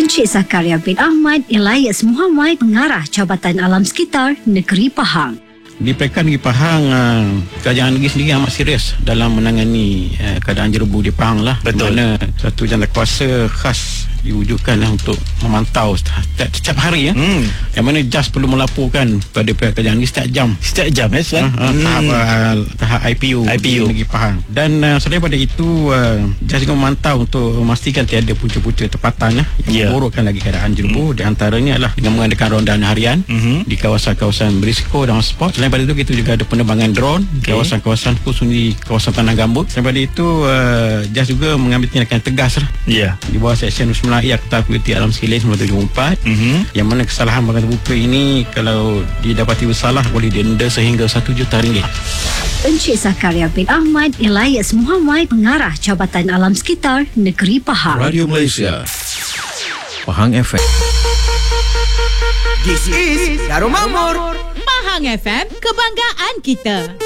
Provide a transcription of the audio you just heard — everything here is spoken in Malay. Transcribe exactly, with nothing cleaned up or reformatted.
Encik Zakaria bin Ahmad Elias Muhammad, Pengarah Jabatan Alam Sekitar Negeri Pahang. Di Pekan Negeri Pahang, uh, kerajaan negeri sendiri amat serius dalam menangani uh, keadaan jerebu di Pahang lah. Betul. Di mana satu jawatan khas diwujudkan lah untuk memantau setiap, setiap hari ya. Hmm. Yang mana J A S perlu melaporkan pada pihak kerajaan negeri setiap jam. Setiap jam ya, Sven? Uh, uh, hmm. tahap, uh, tahap I P U, I P U. di Negeri Pahang. Dan uh, selain daripada itu, uh, J A S juga memantau untuk memastikan tiada punca-punca tempatan ya, yang yeah. memburukkan lagi keadaan jerebu. Hmm. Di antaranya adalah dengan mengadakan rondaan harian hmm. di kawasan-kawasan berisiko dan hotspot. Selain daripada itu, kita juga ada penerbangan drone okay. kawasan-kawasan khusus di kawasan tanah gambut. Selain daripada itu, uh, J A S juga mengambil tindakan tegas lah. Yeah. Di bawah Seksyen sembilan I Akta Kualiti Alam Sekitar seribu sembilan ratus tujuh puluh empat, mm-hmm. yang mana kesalahan bahagian terbuka ini kalau didapati bersalah boleh denda sehingga satu juta ringgit. Encik Zakaria bin Ahmad Elias Muhammad, Pengarah Jabatan Alam Sekitar Negeri Pahang. Radio Malaysia Pahang F M. This is Darul Makmur Pahang F M, kebanggaan kita.